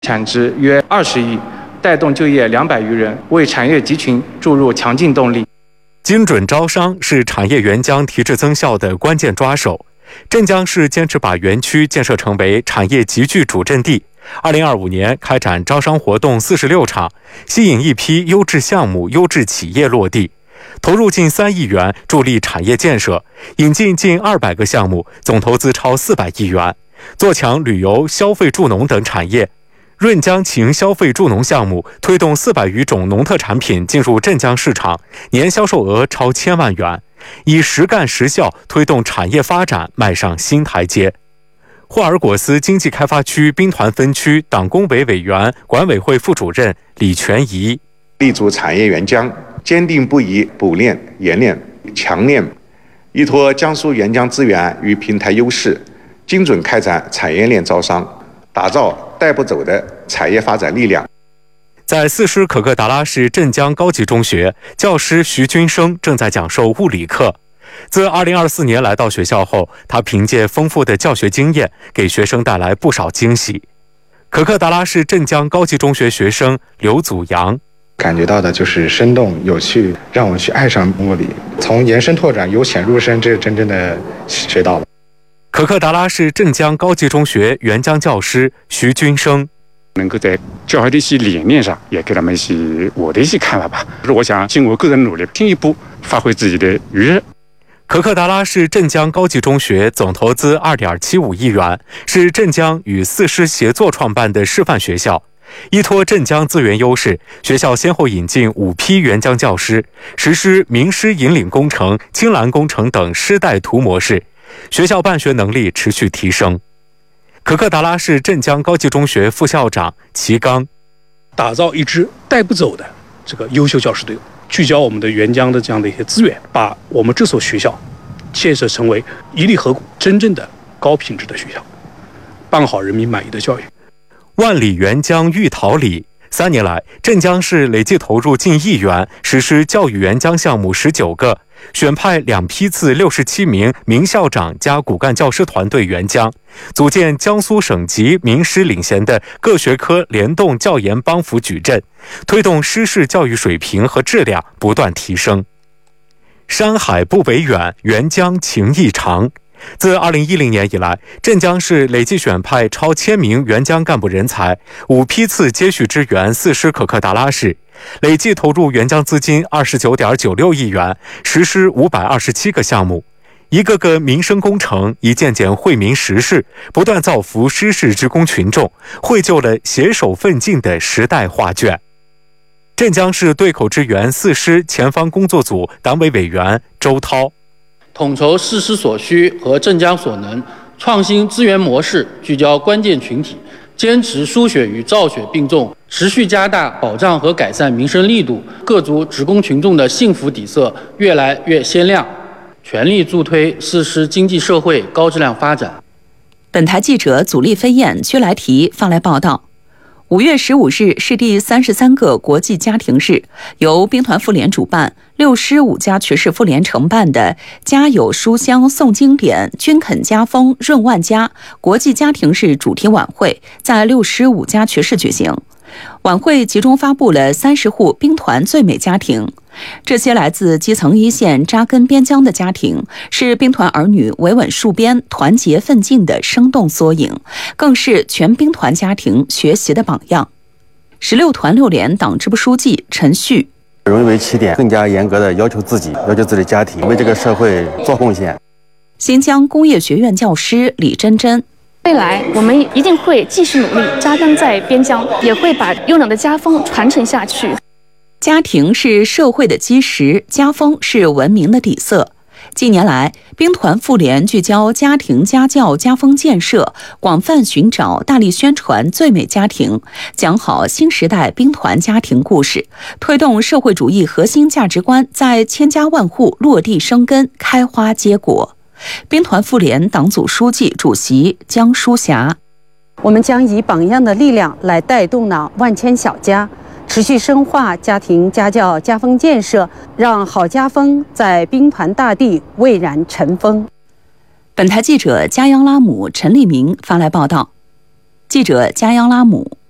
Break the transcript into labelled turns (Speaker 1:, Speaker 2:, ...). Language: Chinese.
Speaker 1: 产值约20亿，带动就业200余人，为产业集群注入强劲动力。
Speaker 2: 精准招商是产业援疆提质增效的关键抓手。镇江市坚持把园区建设成为产业集聚主阵地。2025年开展招商活动46场，吸引一批优质项目、优质企业落地，投入近3亿元助力产业建设，引进近200个项目，总投资超400亿元，做强旅游、消费助农等产业。润江禽消费助农项目推动400余种农特产品进入镇江市场，年销售额超1000万元，以实干实效推动产业发展迈上新台阶。霍尔果斯经济开发区兵团分区党工委委员、管委会副主任李全仪：
Speaker 3: 立足产业援疆，坚定不移补链、冶炼、强链，依托江苏援疆资源与平台优势，精准开展产业链招商，打造带不走的产业发展力量。
Speaker 2: 在4师可克达拉市镇江高级中学，教师徐军生正在讲授物理课。自2024年来到学校后，他凭借丰富的教学经验，给学生带来不少惊喜。可克达拉市镇江高级中学学生刘祖阳：
Speaker 4: 感觉到的就是生动有趣，让我去爱上物理，从延伸拓展由浅入深，这真正的学到了。
Speaker 2: 可克达拉市镇江高级中学援疆教师徐军生：
Speaker 5: 能够在教学的一些理念上也给他们一些我的一些看法吧，我想经过个人努力，进一步发挥自己的余热。
Speaker 2: 可克达拉市镇江高级中学总投资2.75亿元，是镇江与4师协作创办的示范学校。依托镇江资源优势，学校先后引进5批援疆教师，实施名师引领工程、青蓝工程等师带徒模式，学校办学能力持续提升。可克达拉市镇江高级中学副校长齐刚：
Speaker 6: 打造一支带不走的这个优秀教师队伍，聚焦我们的援疆的这样的一些资源，把我们这所学校建设成为一粒河谷，真正的高品质的学校，办好人民满意的教育。
Speaker 2: 万里援疆育桃李，3年来，镇江市累计投入近1亿元，实施教育援疆项目19个，选派2批次67名名校长加骨干教师团队援疆，组建江苏省级名师领衔的各学科联动教研帮扶矩阵，推动师事教育水平和质量不断提升。山海不为远，援疆情谊长。自2010年以来，镇江市累计选派超1000名援疆干部人才，5批次接续支援4师可克达拉市，累计投入援疆资金29.96亿元，实施527个项目，一个个民生工程，一件件惠民实事，不断造福师事职工群众，绘就了携手奋进的时代画卷。镇江市对口支援4师前方工作组党委委员周涛：
Speaker 7: 统筹4师所需和镇江所能，创新资源模式，聚焦关键群体，坚持输血与造血并重，持续加大保障和改善民生力度，各族职工群众的幸福底色越来越鲜亮，全力助推4师经济社会高质量发展。
Speaker 8: 本台记者祖丽飞燕、薛来提发来报道。5月15日是第33个国际家庭日，由兵团妇联主办，6师5家全市妇联承办的“家有书香诵经典，均肯家风润万家”国际家庭日主题晚会在6师5家全市举行。晚会集中发布了30户兵团最美家庭，这些来自基层一线扎根边疆的家庭，是兵团儿女维稳戍边、团结奋进的生动缩影，更是全兵团家庭学习的榜样。16团6连党支部书记陈旭：
Speaker 9: 容易为起点，更加严格的要求自己，要求自己的家庭，为这个社会做贡献。
Speaker 8: 新疆工业学院教师李珍珍：
Speaker 10: 未来我们一定会继续努力，扎根在边疆，也会把优良的家风传承下去。
Speaker 8: 家庭是社会的基石，家风是文明的底色。近年来，兵团妇联聚焦家庭家教家风建设，广泛寻找、大力宣传最美家庭，讲好新时代兵团家庭故事，推动社会主义核心价值观在千家万户落地生根、开花结果。兵团妇联党组书记、主席江淑霞：
Speaker 11: 我们将以榜样的力量来带动了万千小家，持续深化家庭家教家风建设，让好家风在兵团大地蔚然尘封。
Speaker 8: 本台记者加央拉姆陈立明发来报道。记者加央拉姆